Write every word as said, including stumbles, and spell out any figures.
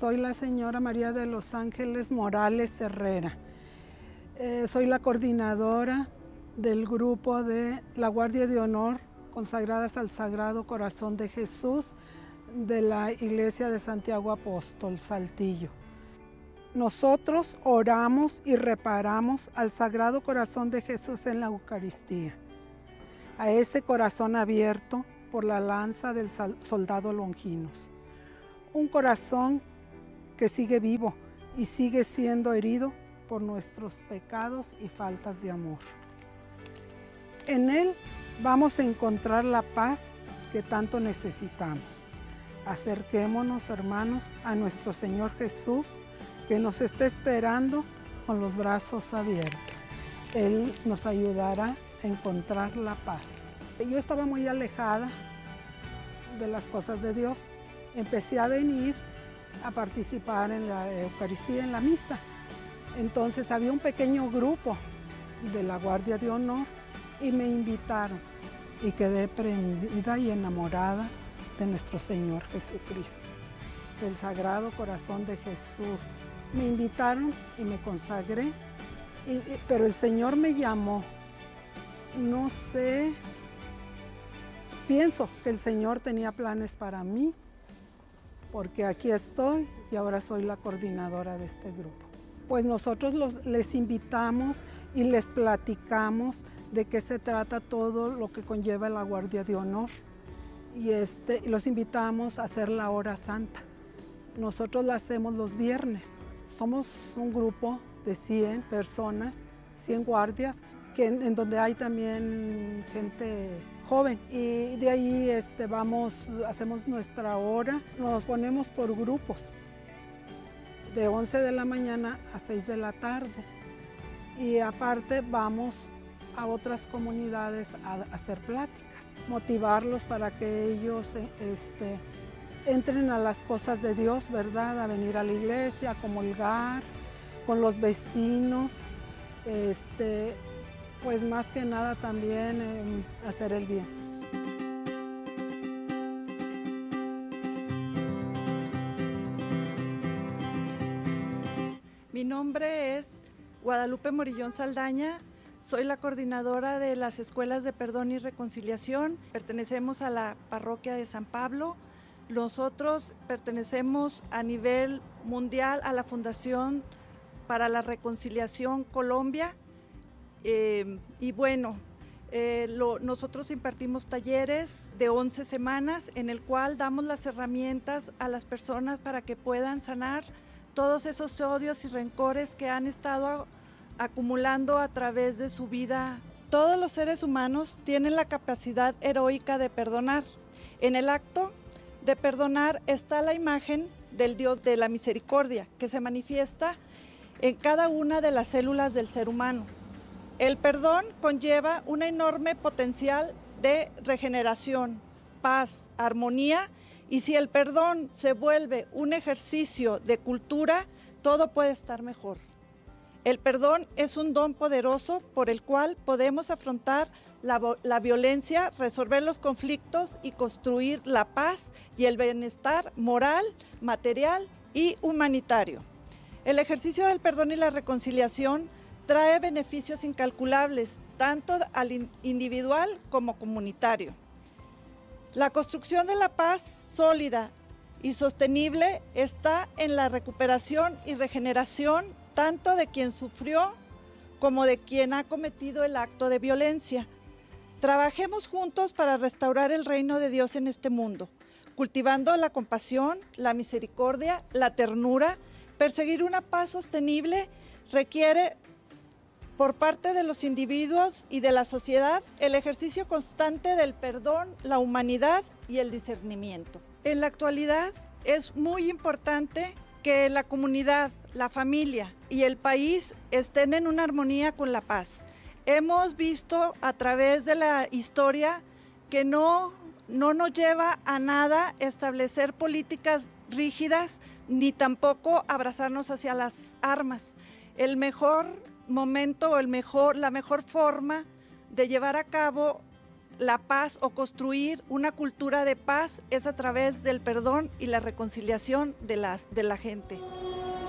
Soy la señora María de los Ángeles Morales Herrera. Eh, soy la coordinadora del grupo de la Guardia de Honor consagradas al Sagrado Corazón de Jesús de la Iglesia de Santiago Apóstol, Saltillo. Nosotros oramos y reparamos al Sagrado Corazón de Jesús en la Eucaristía, a ese corazón abierto por la lanza del soldado Longinos. Un corazón que sigue vivo y sigue siendo herido por nuestros pecados y faltas de amor. En él vamos a encontrar la paz que tanto necesitamos. Acerquémonos, hermanos, a nuestro Señor Jesús, que nos está esperando con los brazos abiertos. Él nos ayudará a encontrar la paz. Yo estaba muy alejada de las cosas de Dios. Empecé a venir a participar en la Eucaristía, en la misa. Entonces había un pequeño grupo de la Guardia de Honor y me invitaron y quedé prendida y enamorada de nuestro Señor Jesucristo, del Sagrado Corazón de Jesús. Me invitaron y me consagré, y, pero el Señor me llamó. No sé, pienso que el Señor tenía planes para mí, porque aquí estoy y ahora soy la coordinadora de este grupo. Pues nosotros los, les invitamos y les platicamos de qué se trata todo lo que conlleva la Guardia de Honor. Y este, los invitamos a hacer la hora santa. Nosotros la hacemos los viernes. Somos un grupo de cien personas, cien guardias, que en, en donde hay también gente joven. Y de ahí este, vamos, hacemos nuestra hora, nos ponemos por grupos, de once de la mañana a seis de la tarde. Y aparte vamos a otras comunidades a, a hacer pláticas, motivarlos para que ellos este, entren a las cosas de Dios, ¿verdad? A venir a la iglesia, a comulgar con los vecinos, este, pues más que nada también eh, hacer el bien. Mi nombre es Guadalupe Morillón Saldaña. Soy la coordinadora de las Escuelas de Perdón y Reconciliación. Pertenecemos a la parroquia de San Pablo. Nosotros pertenecemos a nivel mundial a la Fundación para la Reconciliación Colombia. Eh, y bueno, eh, lo, nosotros impartimos talleres de once semanas en el cual damos las herramientas a las personas para que puedan sanar todos esos odios y rencores que han estado acumulando a través de su vida. Todos los seres humanos tienen la capacidad heroica de perdonar. En el acto de perdonar está la imagen del Dios de la misericordia, que se manifiesta en cada una de las células del ser humano. El perdón conlleva un enorme potencial de regeneración, paz, armonía, y si el perdón se vuelve un ejercicio de cultura, todo puede estar mejor. El perdón es un don poderoso por el cual podemos afrontar la, la violencia, resolver los conflictos y construir la paz y el bienestar moral, material y humanitario. El ejercicio del perdón y la reconciliación trae beneficios incalculables, tanto al individual como comunitario. La construcción de la paz sólida y sostenible está en la recuperación y regeneración tanto de quien sufrió como de quien ha cometido el acto de violencia. Trabajemos juntos para restaurar el reino de Dios en este mundo, cultivando la compasión, la misericordia, la ternura. Perseguir una paz sostenible requiere, por parte de los individuos y de la sociedad, el ejercicio constante del perdón, la humanidad y el discernimiento. En la actualidad es muy importante que la comunidad, la familia y el país estén en una armonía con la paz. Hemos visto a través de la historia que no, no nos lleva a nada establecer políticas rígidas ni tampoco abrazarnos hacia las armas. El mejor momento o el mejor, la mejor forma de llevar a cabo la paz o construir una cultura de paz es a través del perdón y la reconciliación de, las, de la gente.